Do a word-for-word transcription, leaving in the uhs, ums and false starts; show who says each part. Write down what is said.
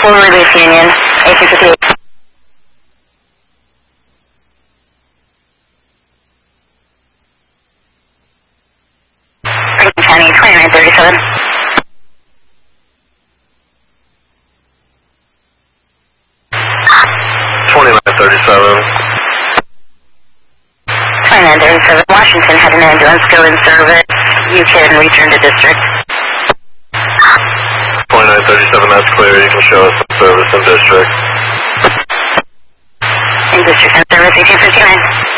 Speaker 1: full release Union, eighteen fifty-eight. Franklin County, twenty-nine thirty-seven.
Speaker 2: twenty-nine thirty-seven.
Speaker 1: twenty-nine thirty-seven. Washington had an ambulance go in service. You can return to district.
Speaker 2: twenty-nine thirty-seven, that's clear. You can show us some service in district.
Speaker 1: In district and service, eighteen fifty-nine.